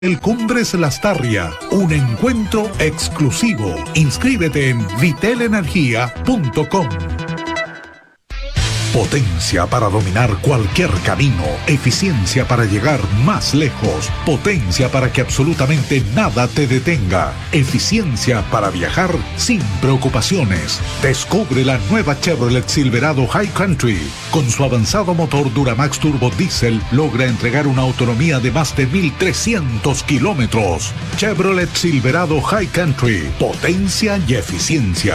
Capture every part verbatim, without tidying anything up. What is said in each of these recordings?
El Cumbres Lastarria, un encuentro exclusivo. Inscríbete en vitel energía punto com. Potencia para dominar cualquier camino, eficiencia para llegar más lejos, potencia para que absolutamente nada te detenga, eficiencia para viajar sin preocupaciones. Descubre la nueva Chevrolet Silverado High Country. Con su avanzado motor Duramax Turbo Diesel logra entregar una autonomía de más de mil trescientos kilómetros. Chevrolet Silverado High Country, potencia y eficiencia.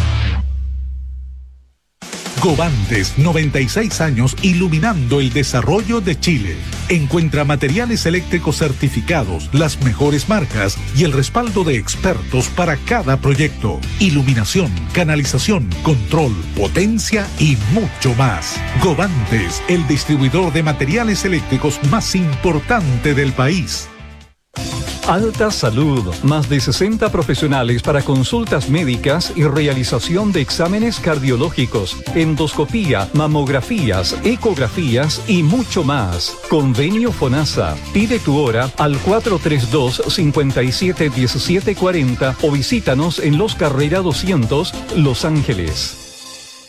Govantes, noventa y seis años iluminando el desarrollo de Chile. Encuentra materiales eléctricos certificados, las mejores marcas y el respaldo de expertos para cada proyecto. Iluminación, canalización, control, potencia y mucho más. Govantes, el distribuidor de materiales eléctricos más importante del país. Alta Salud, más de sesenta profesionales para consultas médicas y realización de exámenes cardiológicos, endoscopía, mamografías, ecografías y mucho más. Convenio FONASA. Pide tu hora al cuatro tres dos, cinco siete uno siete cuatro cero o visítanos en Los Carrera doscientos, Los Ángeles.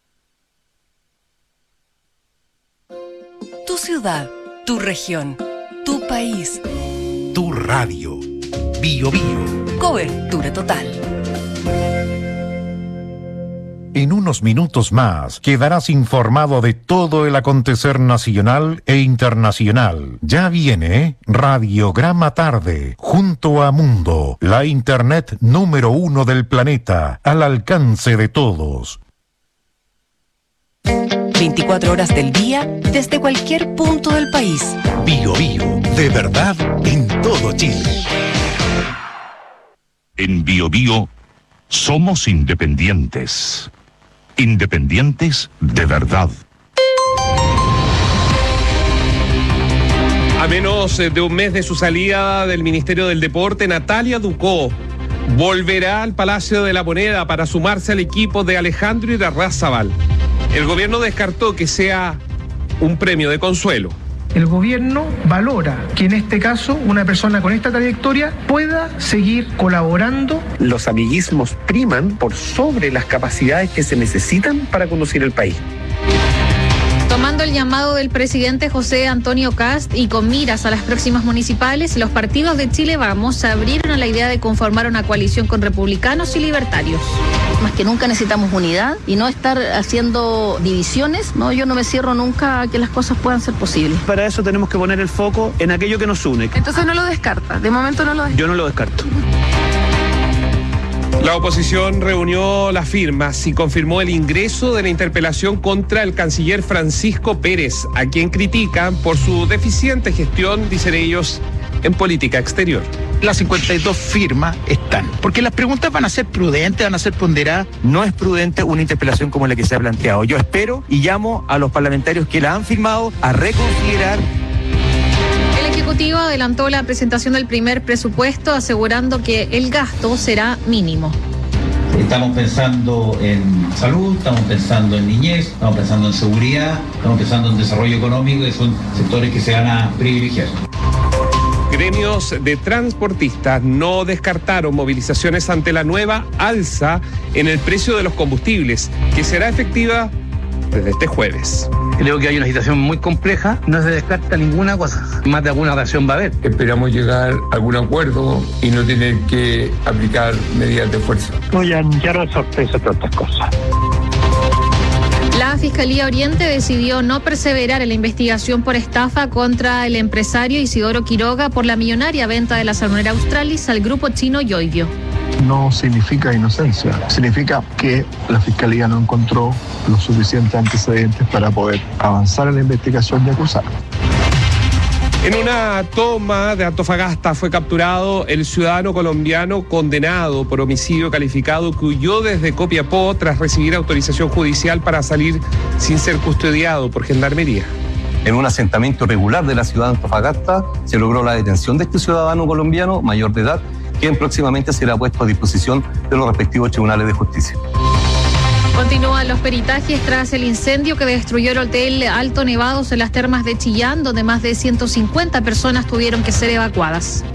Tu ciudad, tu región, tu país. Tu radio. Bio Bio. Cobertura total. En unos minutos más quedarás informado de todo el acontecer nacional e internacional. Ya viene Radiograma Tarde, junto a Mundo, la internet número uno del planeta, al alcance de todos. veinticuatro horas del día, desde cualquier punto del país. Bio Bio, de verdad en todo Chile. En Bio Bio somos independientes. Independientes de verdad. A menos de un mes de su salida del Ministerio del Deporte, Natalia Ducó volverá al Palacio de la Moneda para sumarse al equipo de Alejandro Irarrázaval. El gobierno descartó que sea un premio de consuelo. El gobierno valora que en este caso una persona con esta trayectoria pueda seguir colaborando. Los amiguismos priman por sobre las capacidades que se necesitan para conducir el país. Tomando el llamado del presidente José Antonio Kast y con miras a las próximas municipales, los partidos de Chile Vamos se abrieron a la idea de conformar una coalición con republicanos y libertarios. Más que nunca necesitamos unidad y no estar haciendo divisiones. No, yo no me cierro nunca a que las cosas puedan ser posibles. Para eso tenemos que poner el foco en aquello que nos une. Entonces no lo descarta, de momento no lo descarta. Yo no lo descarto. La oposición reunió las firmas y confirmó el ingreso de la interpelación contra el canciller Francisco Pérez, a quien critican por su deficiente gestión, dicen ellos, en política exterior. Las cincuenta y dos firmas están, porque las preguntas van a ser prudentes, van a ser ponderadas. No es prudente una interpelación como la que se ha planteado. Yo espero y llamo a los parlamentarios que la han firmado a reconsiderar. El Ejecutivo adelantó la presentación del primer presupuesto, asegurando que el gasto será mínimo. Estamos pensando en salud, estamos pensando en niñez, estamos pensando en seguridad, estamos pensando en desarrollo económico, que son sectores que se van a privilegiar. Gremios de transportistas no descartaron movilizaciones ante la nueva alza en el precio de los combustibles, que será efectiva desde este jueves. Creo que hay una situación muy compleja, no se descarta ninguna cosa, más de alguna reacción va a haber. Esperamos llegar a algún acuerdo y no tener que aplicar medidas de fuerza. No, ya, ya no es sorpresa todas estas cosas. La Fiscalía Oriente decidió no perseverar en la investigación por estafa contra el empresario Isidoro Quiroga por la millonaria venta de la salmonera Australis al grupo chino Yoibio. No significa inocencia, significa que la Fiscalía no encontró los suficientes antecedentes para poder avanzar en la investigación y acusar. En una toma de Antofagasta fue capturado el ciudadano colombiano condenado por homicidio calificado que huyó desde Copiapó tras recibir autorización judicial para salir sin ser custodiado por Gendarmería. En un asentamiento irregular de la ciudad de Antofagasta se logró la detención de este ciudadano colombiano mayor de edad, quien próximamente será puesto a disposición de los respectivos tribunales de justicia. Continúan los peritajes tras el incendio que destruyó el hotel Alto Nevados en las termas de Chillán, donde más de ciento cincuenta personas tuvieron que ser evacuadas.